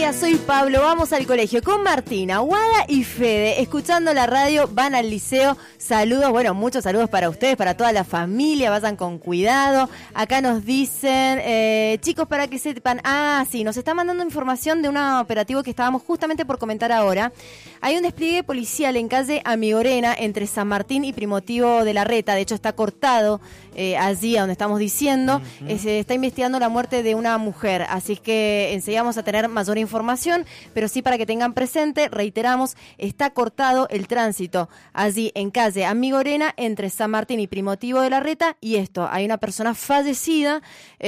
días, soy Pablo, vamos al colegio con Martina, Wada y Fede, escuchando la radio, van al liceo, saludos, bueno, muchos saludos para ustedes, para toda la familia, vayan con cuidado. Acá nos dicen, chicos, para que sepan, sí, nos está mandando información de un operativo que estábamos justamente por comentar ahora. Hay un despliegue policial en calle Amigorena, entre San Martín y Primotivo de la Reta, de hecho está cortado allí a donde estamos diciendo, se está investigando la muerte de una mujer, así que enseguida vamos a tener mayor información, pero sí para que tengan presente, reiteramos, está cortado el tránsito allí en calle Amigorena entre San Martín y Primotivo de la Reta, y esto, hay una persona fallecida,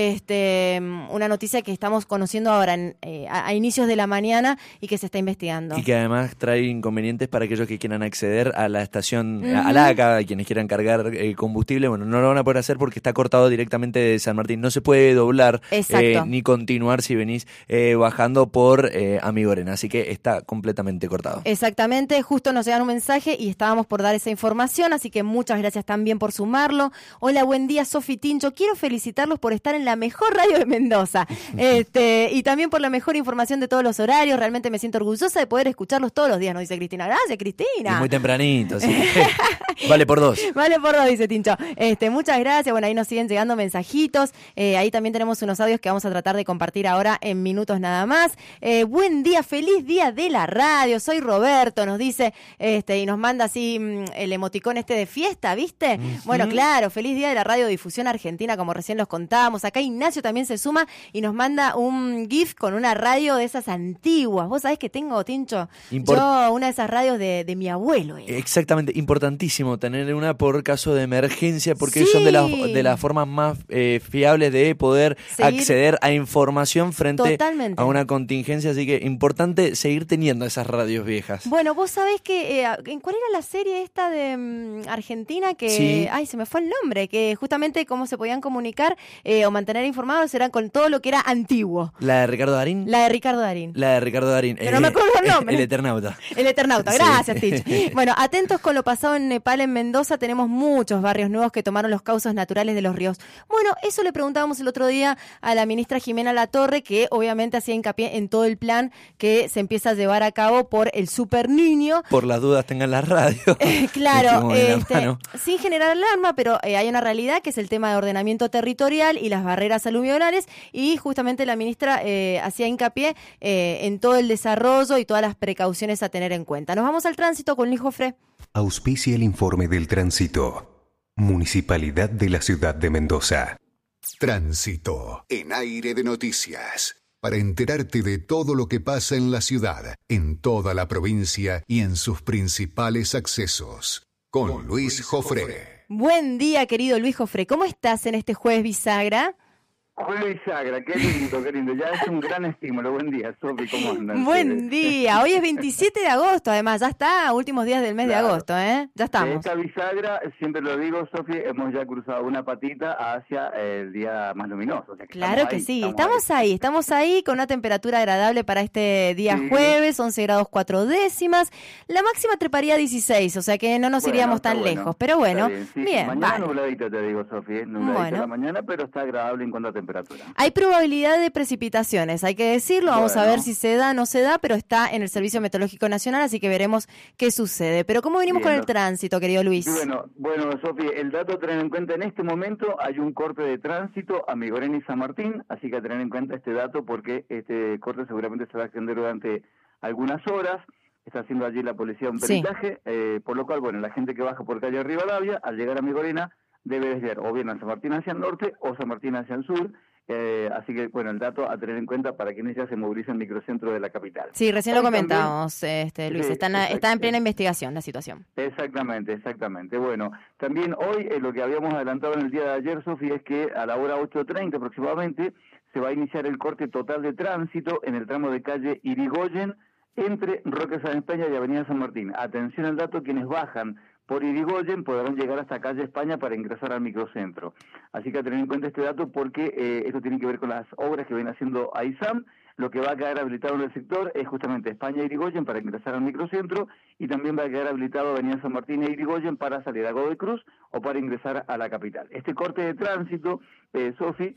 una noticia que estamos conociendo ahora a inicios de la mañana y que se está investigando. Y que además trae inconvenientes para aquellos que quieran acceder a la estación, a la ACA, quienes quieran cargar combustible, bueno, no lo van a poder hacer porque está cortado directamente de San Martín, no se puede doblar ni continuar si venís bajando por Amigorena, así que está completamente cortado. Exactamente, justo nos llegan un mensaje y estábamos por dar esa información, así que muchas gracias también por sumarlo. Hola, buen día, Sofi Tincho, quiero felicitarlos por estar en la mejor radio de Mendoza, y también por la mejor información de todos los horarios, realmente me siento orgullosa de poder escucharlos todos los días, nos dice Cristina. Gracias, Cristina. Y muy tempranito, sí. Vale por dos. Vale por dos, dice Tincho. Muchas gracias, bueno, ahí nos siguen llegando mensajitos, ahí también tenemos unos audios que vamos a tratar de compartir ahora en minutos nada más. Buen día, feliz día de la radio, soy Roberto, nos dice, y nos manda así el emoticón de fiesta, ¿viste? Bueno, claro, feliz día de la radiodifusión argentina, como recién los contábamos. Acá Ignacio también se suma y nos manda un GIF con una radio de esas antiguas. ¿Vos sabés que tengo, Tincho? Yo, una de esas radios de mi abuelo. Exactamente, importantísimo tener una por caso de emergencia, porque son de las formas más fiables de poder acceder a información frente a una contingencia, así que importante seguir teniendo esas radios viejas. Bueno, vos sabés que, ¿cuál era la serie esta de Argentina? Que, se me fue el nombre, que justamente cómo se podían comunicar o mantener informados era con todo lo que era antiguo. ¿La de Ricardo Darín? La de Ricardo Darín. Pero no me acuerdo el nombre. El Eternauta. El Eternauta, gracias, Tich. Bueno, atentos con lo pasado en Nepal, en Mendoza, tenemos muchos barrios nuevos que tomaron los cauces naturales de los ríos. Bueno, eso le preguntábamos el otro día a la ministra Jimena Latorre, que obviamente hacía hincapié en todo el plan que se empieza a llevar a cabo por el Super Niño. Por las dudas tengan la radio. Claro, sin generar alarma, pero hay una realidad que es el tema de ordenamiento territorial y las barreras aluvionales, y justamente la ministra hacía hincapié en todo el desarrollo y todas las precauciones a tener en cuenta. Nos vamos al tránsito con Luis Jofré. Auspicia el informe del tránsito. Municipalidad de la Ciudad de Mendoza. Tránsito en Aire de Noticias. Para enterarte de todo lo que pasa en la ciudad, en toda la provincia y en sus principales accesos. Con Luis Jofré. Buen día, querido Luis Jofré. ¿Cómo estás en este jueves bisagra? Jueves bisagra, qué lindo. Ya es un gran estímulo. Buen día, Sofi, ¿cómo andan? Buen día. Hoy es 27 de agosto, además. Ya está, últimos días del mes de agosto, ¿eh? Ya estamos. Esta bisagra, siempre lo digo, Sofi, hemos ya cruzado una patita hacia el día más luminoso. O sea que claro que sí, estamos ahí con una temperatura agradable para este día jueves, 11 grados 4 décimas. La máxima treparía a 16, o sea que no nos iríamos tan lejos. Pero bueno, bien. Mañana nubladito, te digo, Sofi, nubladito la mañana, pero está agradable en cuanto a temperatura. Hay probabilidad de precipitaciones, hay que decirlo, vamos a ver si se da o no se da, pero está en el Servicio Meteorológico Nacional, así que veremos qué sucede. Pero ¿cómo venimos con el tránsito, querido Luis? Bueno, Sofi, el dato a tener en cuenta en este momento, hay un corte de tránsito a Amigorena y San Martín, así que a tener en cuenta este dato porque este corte seguramente se va a extender durante algunas horas. Está haciendo allí la policía un peritaje, por lo cual, bueno, la gente que baja por calle Rivadavia, al llegar a Amigorena, debe desviar o bien a San Martín hacia el norte o San Martín hacia el sur. Así que, bueno, el dato a tener en cuenta para quienes ya se movilizan en el microcentro de la capital. Sí, recién lo comentábamos, Luis, está en plena investigación la situación. Exactamente. Bueno, también hoy lo que habíamos adelantado en el día de ayer, Sofi, es que a la hora 8:30 aproximadamente se va a iniciar el corte total de tránsito en el tramo de calle Irigoyen entre Roque San España y Avenida San Martín. Atención al dato, quienes bajan por Irigoyen podrán llegar hasta calle España para ingresar al microcentro. Así que a tener en cuenta este dato porque esto tiene que ver con las obras que viene haciendo AISAM, lo que va a quedar habilitado en el sector es justamente España e Irigoyen para ingresar al microcentro, y también va a quedar habilitado Avenida San Martín e Irigoyen para salir a Godoy Cruz o para ingresar a la capital. Este corte de tránsito, Sofi,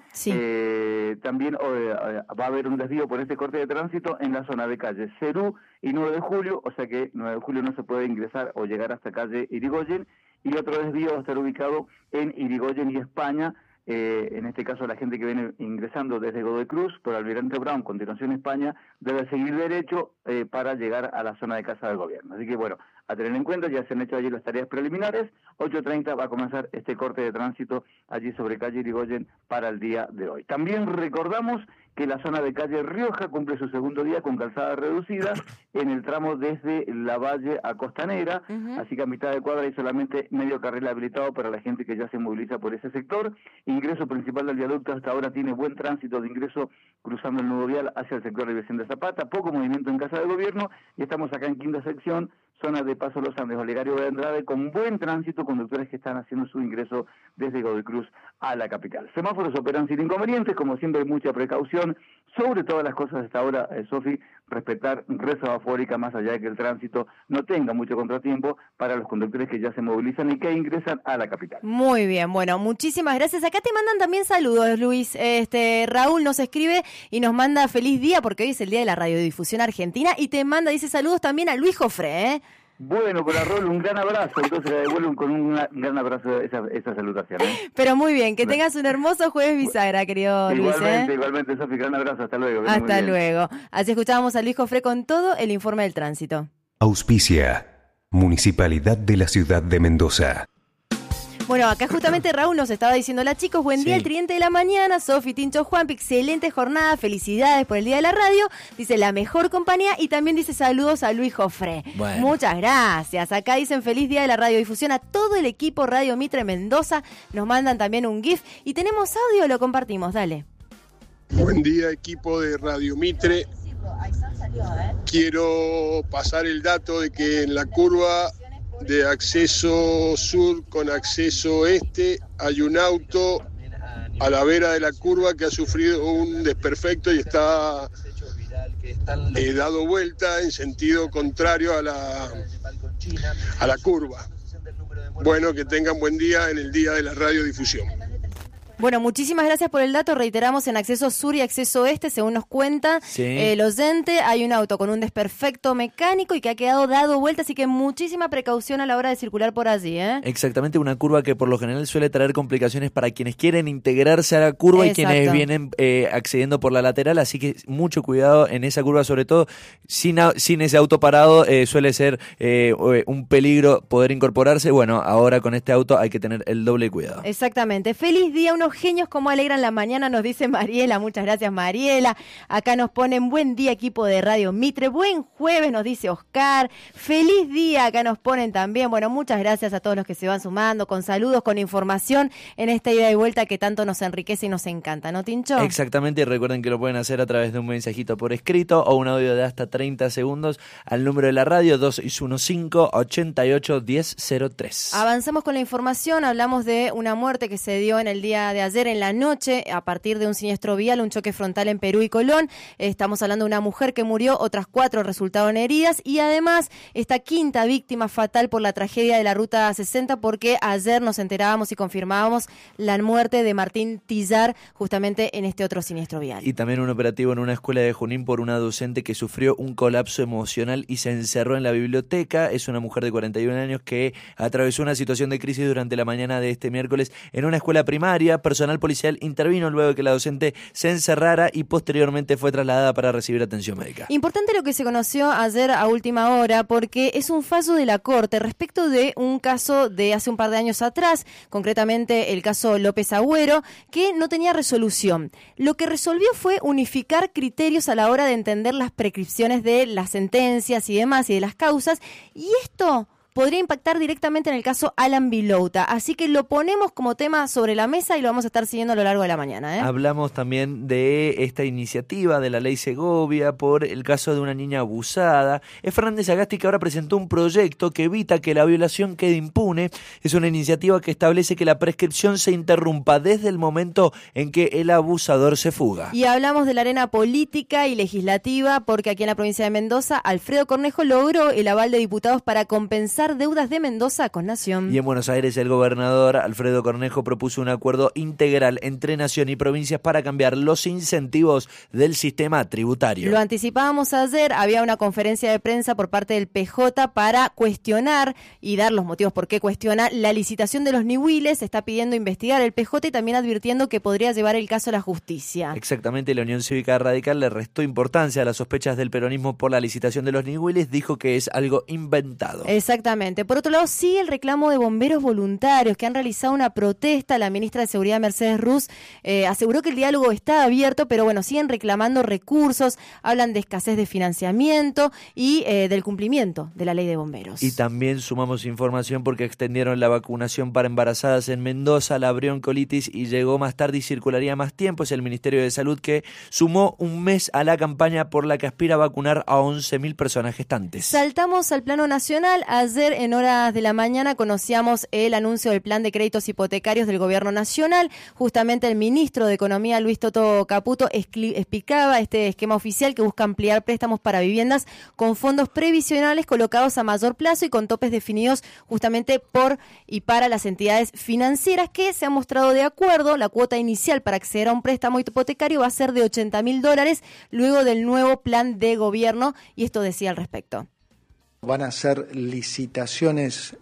también va a haber un desvío por este corte de tránsito en la zona de calle Cerú y 9 de Julio, o sea que 9 de Julio no se puede ingresar o llegar hasta calle Irigoyen, y otro desvío va a estar ubicado en Irigoyen y España. En este caso la gente que viene ingresando desde Godoy Cruz por Almirante Brown, continuación España, debe seguir derecho para llegar a la zona de Casa del Gobierno. Así que bueno, a tener en cuenta, ya se han hecho allí las tareas preliminares. 8:30 va a comenzar este corte de tránsito allí sobre calle Irigoyen para el día de hoy. También recordamos que la zona de calle Rioja cumple su segundo día con calzada reducida en el tramo desde La Valle a Costanera, así que a mitad de cuadra hay solamente medio carril habilitado para la gente que ya se moviliza por ese sector. Ingreso principal del viaducto hasta ahora tiene buen tránsito de ingreso cruzando el nudo vial hacia el sector de Vicente Zapata, poco movimiento en Casa de Gobierno, y estamos acá en quinta sección, zona de Paso Los Andes, Olegario de Andrade, con buen tránsito, conductores que están haciendo su ingreso desde Godoy Cruz a la capital. Semáforos operan sin inconvenientes, como siempre hay mucha precaución, sobre todas las cosas hasta ahora, Sofi, respetar reserva afórica más allá de que el tránsito no tenga mucho contratiempo para los conductores que ya se movilizan y que ingresan a la capital. Muy bien, bueno, muchísimas gracias. Acá te mandan también saludos, Luis. Raúl nos escribe y nos manda feliz día porque hoy es el día de la radiodifusión argentina y te manda, dice saludos también a Luis Jofré, Bueno, para Raúl un gran abrazo, entonces le devuelvo con un gran abrazo esa salutación. Pero muy bien, que tengas un hermoso jueves bisagra, querido Luis. Igualmente, Sofi, gran abrazo, hasta luego. Hasta luego. Así escuchábamos a Luis Jofré con todo el informe del tránsito. Auspicia, Municipalidad de la Ciudad de Mendoza. Bueno, acá justamente Raúl nos estaba diciendo, hola chicos, buen día, el tridente de la mañana, Sofi, Tincho, Juanpi, excelente jornada, felicidades por el día de la radio, dice la mejor compañía y también dice saludos a Luis Jofré. Bueno. Muchas gracias, acá dicen feliz día de la radiodifusión a todo el equipo Radio Mitre Mendoza, nos mandan también un GIF y tenemos audio, lo compartimos, dale. Buen día equipo de Radio Mitre, quiero pasar el dato de que en la curva de acceso sur con acceso este hay un auto a la vera de la curva que ha sufrido un desperfecto y está dado vuelta en sentido contrario a la curva. Bueno, que tengan buen día en el día de la radiodifusión. Bueno, muchísimas gracias por el dato. Reiteramos, en acceso sur y acceso este, según nos cuenta el oyente, hay un auto con un desperfecto mecánico y que ha quedado dado vuelta, así que muchísima precaución a la hora de circular por allí. Exactamente, una curva que por lo general suele traer complicaciones para quienes quieren integrarse a la curva. Exacto. Y quienes vienen accediendo por la lateral, así que mucho cuidado en esa curva, sobre todo sin ese auto parado, suele ser un peligro poder incorporarse. Bueno, ahora con este auto hay que tener el doble cuidado. Exactamente. Feliz día, unos genios como alegran la mañana, nos dice Mariela, muchas gracias Mariela. Acá nos ponen buen día equipo de Radio Mitre, buen jueves nos dice Oscar, feliz día, acá nos ponen también. Bueno, muchas gracias a todos los que se van sumando, con saludos, con información en esta ida y vuelta que tanto nos enriquece y nos encanta, ¿no, Tincho? Exactamente, y recuerden que lo pueden hacer a través de un mensajito por escrito o un audio de hasta 30 segundos al número de la radio 215-88-1003. Avanzamos con la información, hablamos de una muerte que se dio en el día de ayer en la noche a partir de un siniestro vial, un choque frontal en Perú y Colón. Estamos hablando de una mujer que murió, otras 4 resultaron heridas y además esta quinta víctima fatal por la tragedia de la Ruta 60 porque ayer nos enterábamos y confirmábamos la muerte de Martín Tillar justamente en este otro siniestro vial. Y también un operativo en una escuela de Junín por una docente que sufrió un colapso emocional y se encerró en la biblioteca. Es una mujer de 41 años que atravesó una situación de crisis durante la mañana de este miércoles en una escuela primaria. Personal policial intervino luego de que la docente se encerrara y posteriormente fue trasladada para recibir atención médica. Importante lo que se conoció ayer a última hora porque es un fallo de la Corte respecto de un caso de hace un par de años atrás, concretamente el caso López Agüero, que no tenía resolución. Lo que resolvió fue unificar criterios a la hora de entender las prescripciones de las sentencias y demás y de las causas, y esto podría impactar directamente en el caso Alan Vilouta. Así que lo ponemos como tema sobre la mesa y lo vamos a estar siguiendo a lo largo de la mañana. Hablamos también de esta iniciativa de la ley Segovia por el caso de una niña abusada. Es Fernández Agasti, que ahora presentó un proyecto que evita que la violación quede impune. Es una iniciativa que establece que la prescripción se interrumpa desde el momento en que el abusador se fuga. Y hablamos de la arena política y legislativa porque aquí en la provincia de Mendoza, Alfredo Cornejo logró el aval de diputados para compensar deudas de Mendoza con Nación. Y en Buenos Aires, el gobernador Alfredo Cornejo propuso un acuerdo integral entre Nación y provincias para cambiar los incentivos del sistema tributario. Lo anticipábamos ayer, había una conferencia de prensa por parte del PJ para cuestionar y dar los motivos por qué cuestiona la licitación de los niwiles. Se está pidiendo investigar el PJ y también advirtiendo que podría llevar el caso a la justicia. Exactamente, la Unión Cívica Radical le restó importancia a las sospechas del peronismo por la licitación de los niwiles, dijo que es algo inventado. Exactamente. Por otro lado, sigue el reclamo de bomberos voluntarios que han realizado una protesta. La ministra de Seguridad, Mercedes Ruz, aseguró que el diálogo está abierto, pero bueno, siguen reclamando recursos, hablan de escasez de financiamiento y del cumplimiento de la ley de bomberos. Y también sumamos información porque extendieron la vacunación para embarazadas en Mendoza, la bronquiolitis, y llegó más tarde y circularía más tiempo. Es el Ministerio de Salud que sumó un mes a la campaña por la que aspira a vacunar a 11.000 personas gestantes. Saltamos al plano nacional. Ayer en horas de la mañana conocíamos el anuncio del plan de créditos hipotecarios del gobierno nacional. Justamente el ministro de Economía, Luis Toto Caputo, explicaba este esquema oficial que busca ampliar préstamos para viviendas con fondos previsionales colocados a mayor plazo y con topes definidos justamente por y para las entidades financieras que se han mostrado de acuerdo. La cuota inicial para acceder a un préstamo hipotecario va a ser de $80.000 luego del nuevo plan de gobierno, y esto decía al respecto. Van a ser licitaciones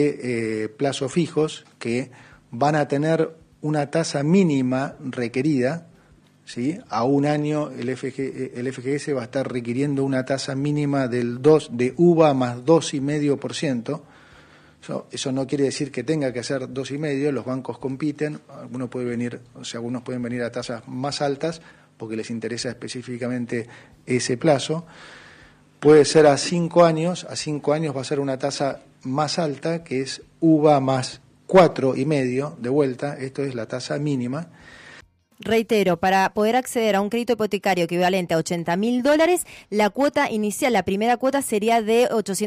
de plazos fijos que van a tener una tasa mínima requerida, ¿sí? A un año el FGS va a estar requiriendo una tasa mínima de UVA más 2,5%. Eso no quiere decir que tenga que ser 2,5%, los bancos compiten, algunos pueden venir a tasas más altas porque les interesa específicamente ese plazo. Puede ser a 5 años va a ser una tasa más alta, que es UVA más 4,5% de vuelta, esto es la tasa mínima. Reitero, para poder acceder a un crédito hipotecario equivalente a $80.000, la cuota inicial, la primera cuota sería de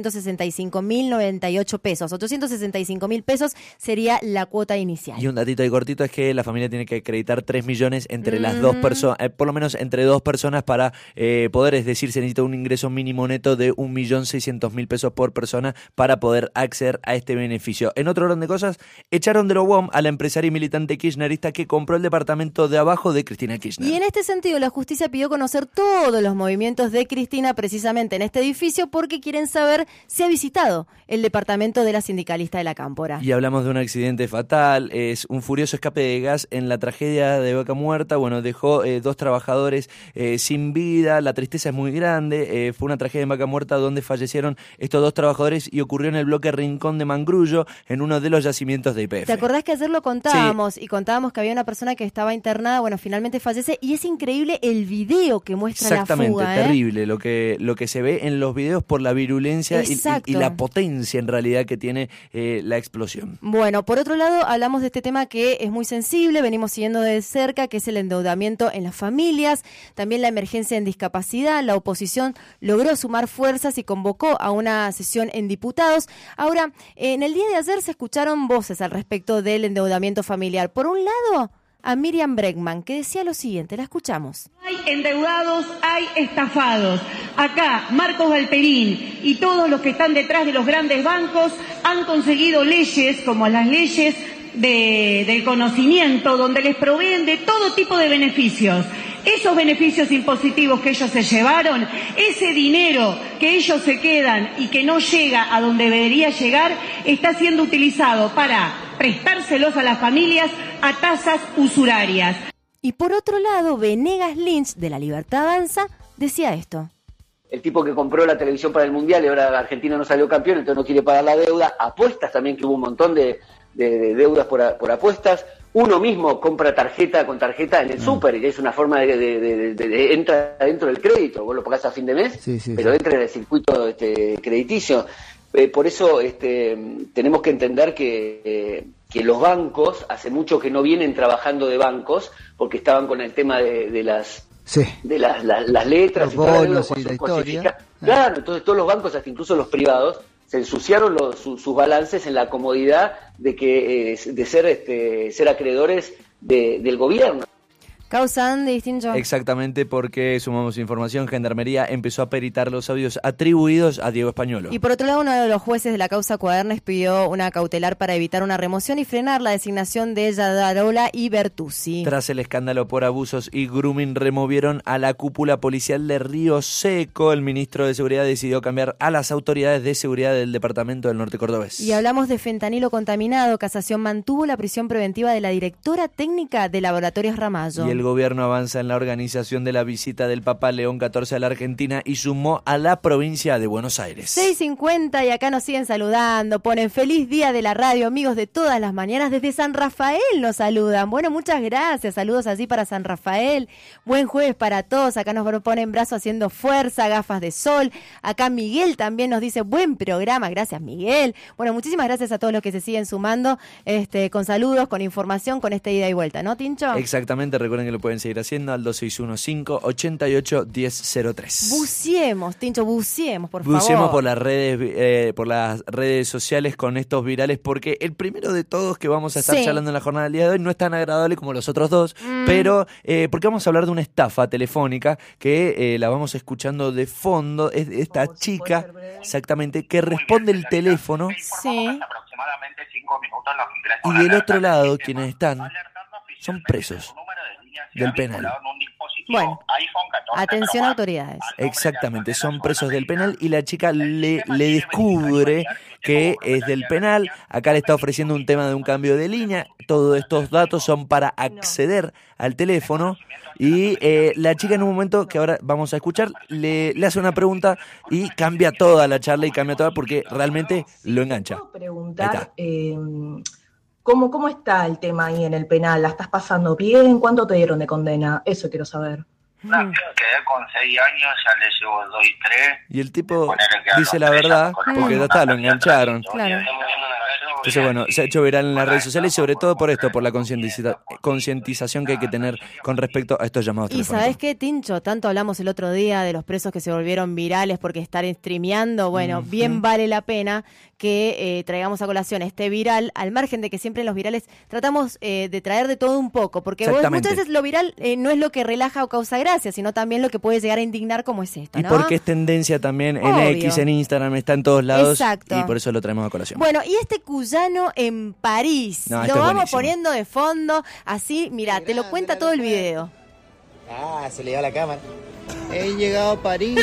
865.098 pesos. 865.000 pesos sería la cuota inicial. Y un datito ahí cortito es que la familia tiene que acreditar 3 millones entre las dos personas, por lo menos entre dos personas para poder, es decir, se necesita un ingreso mínimo neto de 1.600.000 pesos por persona para poder acceder a este beneficio. En otro orden de cosas, echaron de la UOM a la empresaria y militante kirchnerista que compró el departamento de abajo de Cristina Kirchner. Y en este sentido, la justicia pidió conocer todos los movimientos de Cristina precisamente en este edificio porque quieren saber si ha visitado el departamento de la sindicalista de la Cámpora. Y hablamos de un accidente fatal, es un furioso escape de gas en la tragedia de Vaca Muerta. Bueno, dejó 2 trabajadores sin vida, la tristeza es muy grande. Fue una tragedia en Vaca Muerta donde fallecieron estos 2 trabajadores y ocurrió en el bloque Rincón de Mangrullo, en uno de los yacimientos de YPF. ¿Te acordás que ayer lo contábamos? Sí. Y contábamos que había una persona que estaba internada, bueno, finalmente fallece, y es increíble el video que muestra la fuga. Exactamente, terrible lo que se ve en los videos por la virulencia y la potencia en realidad que tiene la explosión. Bueno, por otro lado, hablamos de este tema que es muy sensible, venimos siguiendo de cerca, que es el endeudamiento en las familias, también la emergencia en discapacidad. La oposición logró sumar fuerzas y convocó a una sesión en diputados. Ahora, en el día de ayer se escucharon voces al respecto del endeudamiento familiar. Por un lado, a Miriam Bregman, que decía lo siguiente, la escuchamos. Hay endeudados, hay estafados. Acá, Marcos Galperín y todos los que están detrás de los grandes bancos han conseguido leyes, como las leyes del conocimiento, donde les proveen de todo tipo de beneficios. Esos beneficios impositivos que ellos se llevaron, ese dinero que ellos se quedan y que no llega a donde debería llegar, está siendo utilizado para prestárselos a las familias a tasas usurarias. Y por otro lado, Venegas Lynch, de La Libertad Avanza, decía esto. El tipo que compró la televisión para el Mundial y ahora Argentina no salió campeón, entonces no quiere pagar la deuda. Apuestas también, que hubo un montón de deudas por apuestas. Uno mismo compra tarjeta con tarjeta en el súper y es una forma de entra dentro del crédito. Vos lo pagás a fin de mes, pero entra en el circuito crediticio. por eso tenemos que entender que los bancos, hace mucho que no vienen trabajando de bancos, porque estaban con el tema de las letras, los bonos y la historia. Claro, entonces todos los bancos, hasta incluso los privados, se ensuciaron sus balances en la comodidad de ser acreedores del gobierno. Causan de distinto. Exactamente, porque sumamos información, Gendarmería empezó a peritar los audios atribuidos a Diego Españolo. Y por otro lado, uno de los jueces de la causa Cuadernes pidió una cautelar para evitar una remoción y frenar la designación de Yadarola y Bertuzzi. Tras el escándalo por abusos y grooming, removieron a la cúpula policial de Río Seco. El ministro de Seguridad decidió cambiar a las autoridades de seguridad del departamento del norte cordobés. Y hablamos de fentanilo contaminado. Casación mantuvo la prisión preventiva de la directora técnica de Laboratorios Ramallo. Y el gobierno avanza en la organización de la visita del Papa León XIV a la Argentina y sumó a la provincia de Buenos Aires. 6:50 y acá nos siguen saludando. Ponen feliz día de la radio, amigos de todas las mañanas. Desde San Rafael nos saludan. Bueno, muchas gracias. Saludos así para San Rafael. Buen jueves para todos. Acá nos ponen brazo haciendo fuerza, gafas de sol. Acá Miguel también nos dice buen programa. Gracias, Miguel. Bueno, muchísimas gracias a todos los que se siguen sumando con saludos, con información, con ida y vuelta, ¿no, Tincho? Exactamente. Recuerden que lo pueden seguir haciendo al 2615-88-1003. Buceemos, Tincho, buceemos, por favor. Buceemos por las redes sociales con estos virales, porque el primero de todos que vamos a estar charlando en la jornada del día de hoy no es tan agradable como los otros dos, pero porque vamos a hablar de una estafa telefónica que la vamos escuchando de fondo. Es esta chica, exactamente, que responde el teléfono. Sí. Y del otro lado, quienes están son presos del penal. Bueno, atención autoridades. Exactamente, son presos del penal y la chica le descubre que es del penal. Acá le está ofreciendo un tema de un cambio de línea. Todos estos datos son para acceder al teléfono y la chica en un momento que ahora vamos a escuchar le hace una pregunta y cambia toda la charla y cambia toda porque realmente lo engancha. ¿Puedo preguntar ¿Cómo está el tema ahí en el penal? ¿La estás pasando bien? ¿Cuánto te dieron de condena? Eso quiero saber. No, quedé con 6 años, ya le llevo 2 y 3. Y el tipo dice la verdad, porque ya está, lo engancharon. Claro. Entonces, bueno, se ha hecho viral en las redes sociales y sobre todo por esto, por la concientización que hay que tener con respecto a estos llamados telefónicos. Y ¿sabés qué, Tincho? Tanto hablamos el otro día de los presos que se volvieron virales porque estar streameando, bueno, bien vale la pena que traigamos a colación este viral, al margen de que siempre en los virales tratamos de traer de todo un poco, porque muchas veces lo viral no es lo que relaja o causa gracia, sino también lo que puede llegar a indignar como es esto, ¿no? Y porque es tendencia también en X, en Instagram, está en todos lados. Exacto. Y por eso lo traemos a colación. Bueno, y este cuyano en París, lo vamos poniendo de fondo, así, mira, te lo cuenta todo el video. Se le dio la cámara. He llegado a París.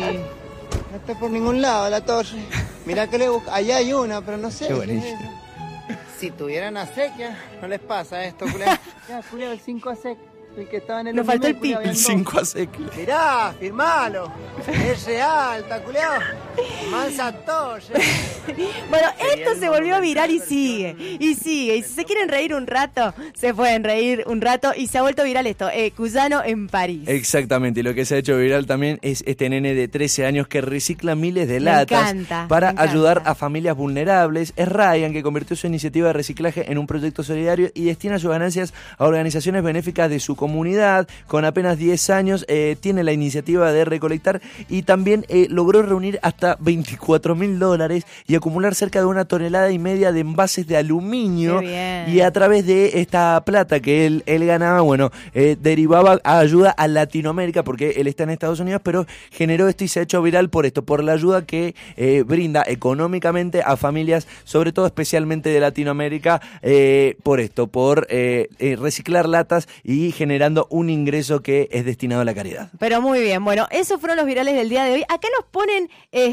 No está por ningún lado la torre. Mirá que le busco. Allá hay una, pero no sé. Qué buenísimo. Si tuvieran acequia, no les pasa esto, culeo. Ya, culeo, el 5 a sec. El que estaba en el... Nos faltó el pico. El 5 a sec. Mirá, firmalo. Es real, está culeo. Mansa torre. Bueno, esto se volvió viral y sigue. Y si se quieren reír un rato, se pueden reír un rato. Y se ha vuelto viral esto, cuyano en París. Exactamente, y lo que se ha hecho viral también es este nene de 13 años que recicla miles de latas para ayudar a familias vulnerables. Es Ryan, que convirtió su iniciativa de reciclaje en un proyecto solidario y destina sus ganancias a organizaciones benéficas de su comunidad. Con apenas 10 años tiene la iniciativa de recolectar y también logró reunir hasta $24,000 y acumular cerca de 1,5 toneladas de envases de aluminio. Y a través de esta plata que él ganaba, bueno, derivaba a ayuda a Latinoamérica, porque él está en Estados Unidos, pero generó esto y se ha hecho viral por esto, por la ayuda que brinda económicamente a familias, sobre todo especialmente de Latinoamérica, por esto, por reciclar latas y generando un ingreso que es destinado a la caridad. Pero muy bien, bueno, esos fueron los virales del día de hoy. Acá nos ponen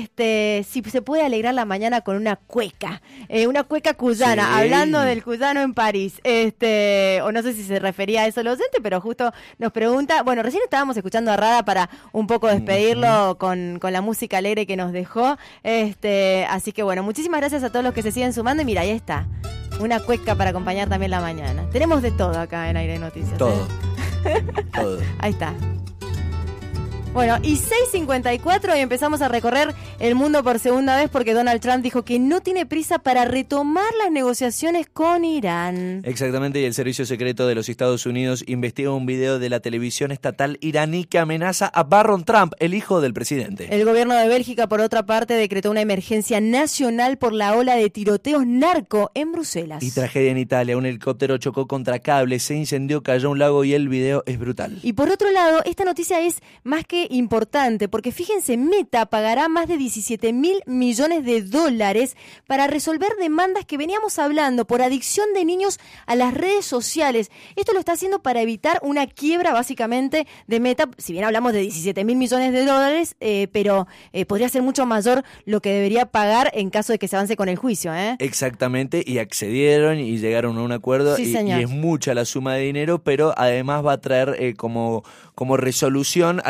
si se puede alegrar la mañana con una cueca cuyana, hablando del cuyano en París, o no sé si se refería a eso el docente, pero justo nos pregunta, bueno, recién estábamos escuchando a Rada para un poco despedirlo con la música alegre que nos dejó, así que bueno, muchísimas gracias a todos los que se siguen sumando y mira, ahí está, una cueca para acompañar también la mañana. Tenemos de todo acá en Aire de Noticias. Todo. Todo. Ahí está. Bueno, y 6:54 y empezamos a recorrer el mundo por segunda vez porque Donald Trump dijo que no tiene prisa para retomar las negociaciones con Irán. Exactamente, y el Servicio Secreto de los Estados Unidos investiga un video de la televisión estatal iraní que amenaza a Barron Trump, el hijo del presidente. El gobierno de Bélgica, por otra parte, decretó una emergencia nacional por la ola de tiroteos narco en Bruselas. Y tragedia en Italia, un helicóptero chocó contra cables, se incendió, cayó a un lago y el video es brutal. Y por otro lado, esta noticia es más que importante, porque fíjense, Meta pagará más de 17.000 millones de dólares para resolver demandas que veníamos hablando por adicción de niños a las redes sociales. Esto lo está haciendo para evitar una quiebra básicamente de Meta, si bien hablamos de 17.000 millones de dólares, pero podría ser mucho mayor lo que debería pagar en caso de que se avance con el juicio. Exactamente, y accedieron y llegaron a un acuerdo, sí, y es mucha la suma de dinero, pero además va a traer como resolución